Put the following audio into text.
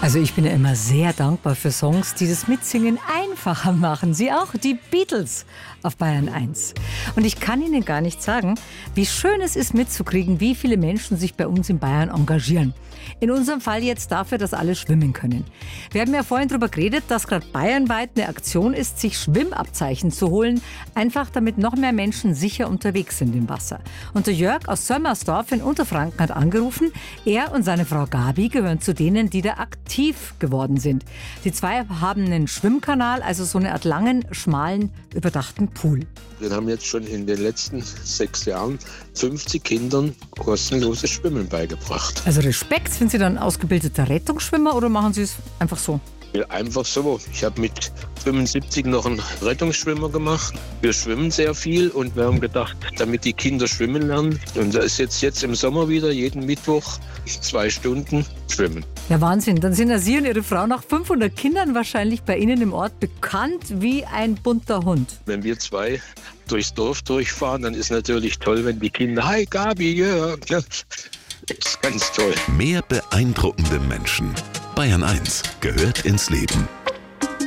Also ich bin ja immer sehr dankbar für Songs, die das Mitsingen einfacher machen. Sie auch, die Beatles auf Bayern 1. Und ich kann Ihnen gar nicht sagen, wie schön es ist mitzukriegen, wie viele Menschen sich bei uns in Bayern engagieren. In unserem Fall jetzt dafür, dass alle schwimmen können. Wir haben ja vorhin darüber geredet, dass gerade bayernweit eine Aktion ist, sich Schwimmabzeichen zu holen, einfach damit noch mehr Menschen sicher unterwegs sind im Wasser. Und der Jörg aus Sömmersdorf in Unterfranken hat angerufen. Er und seine Frau Gabi gehören zu denen, die da aktiv geworden sind. Die zwei haben einen Schwimmkanal, also so eine Art langen, schmalen, überdachten Pool. Wir haben jetzt schon in den letzten 6 Jahren 50 Kindern kostenloses Schwimmen beigebracht. Also Respekt, sind Sie dann ausgebildeter Rettungsschwimmer oder machen Sie es einfach so? Einfach so. Ich habe mit 75 noch einen Rettungsschwimmer gemacht. Wir schwimmen sehr viel und wir haben gedacht, damit die Kinder schwimmen lernen. Und da ist jetzt im Sommer wieder jeden Mittwoch 2 Stunden schwimmen. Ja, Wahnsinn. Dann sind ja Sie und Ihre Frau nach 500 Kindern wahrscheinlich bei Ihnen im Ort bekannt wie ein bunter Hund. Wenn wir 2 durchs Dorf durchfahren, dann ist natürlich toll, wenn die Kinder, hi Gabi, ja. Das ist ganz toll. Mehr beeindruckende Menschen. Bayern 1 gehört ins Leben.